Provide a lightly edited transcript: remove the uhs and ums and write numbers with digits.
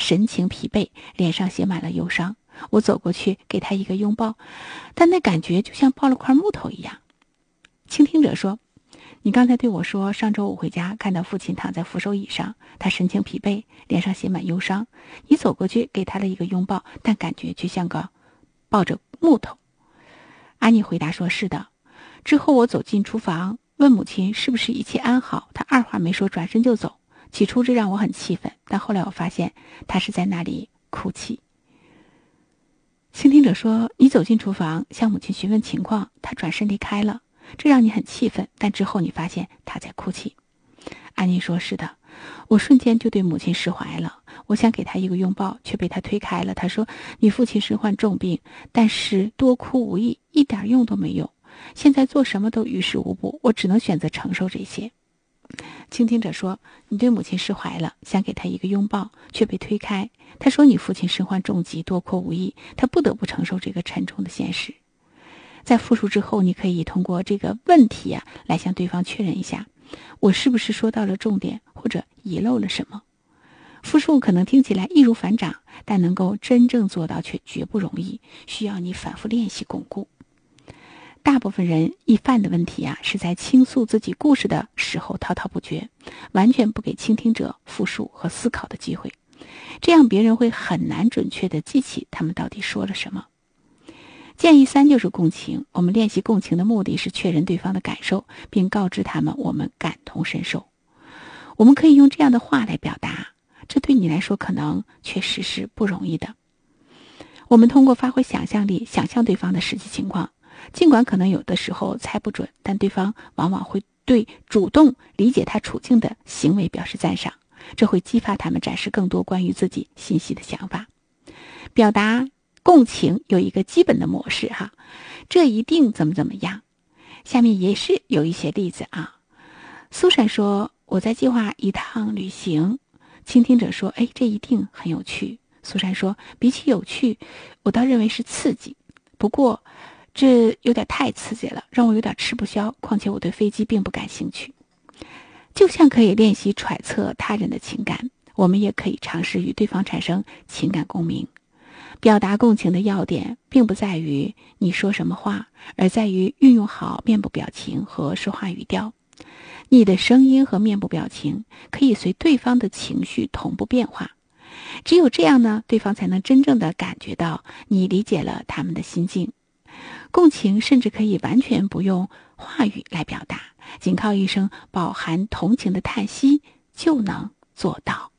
神情疲惫，脸上写满了忧伤。我走过去给他一个拥抱，但那感觉就像抱了块木头一样。倾听者说，你刚才对我说，上周五回家看到父亲躺在扶手椅上，他神情疲惫，脸上写满忧伤。你走过去给他了一个拥抱，但感觉却像个抱着木头。安妮回答说，是的。之后我走进厨房，问母亲是不是一切安好，她二话没说转身就走。起初这让我很气愤，但后来我发现她是在那里哭泣。倾听者说，你走进厨房向母亲询问情况，她转身离开了，这让你很气愤，但之后你发现她在哭泣。安妮说，是的，我瞬间就对母亲释怀了，我想给她一个拥抱，却被她推开了。她说，你父亲身患重病，但是多哭无益，一点用都没有，现在做什么都于事无补，我只能选择承受这些。倾听者说，你对母亲释怀了，想给她一个拥抱，却被推开。他说，你父亲身患重疾，多哭无益，他不得不承受这个沉重的现实。在复述之后，你可以通过这个问题来向对方确认一下，我是不是说到了重点，或者遗漏了什么。复述可能听起来易如反掌，但能够真正做到却绝不容易，需要你反复练习巩固。大部分人易犯的问题是在倾诉自己故事的时候滔滔不绝，完全不给倾听者复述和思考的机会，这样别人会很难准确地记起他们到底说了什么。建议3就是共情。我们练习共情的目的是确认对方的感受，并告知他们我们感同身受。我们可以用这样的话来表达，这对你来说可能确实是不容易的。我们通过发挥想象力，想象对方的实际情况，尽管可能有的时候猜不准，但对方往往会对主动理解他处境的行为表示赞赏，这会激发他们展示更多关于自己信息的想法。表达共情有一个基本的模式这一定怎么怎么样。下面也是有一些例子苏珊说，我在计划一趟旅行。倾听者说，这一定很有趣。苏珊说，比起有趣，我倒认为是刺激，不过这有点太刺激了，让我有点吃不消，况且我对飞机并不感兴趣。就像可以练习揣测他人的情感，我们也可以尝试与对方产生情感共鸣。表达共情的要点并不在于你说什么话，而在于运用好面部表情和说话语调。你的声音和面部表情可以随对方的情绪同步变化，只有这样呢，对方才能真正的感觉到你理解了他们的心境。共情甚至可以完全不用话语来表达，仅靠一声饱含同情的叹息就能做到。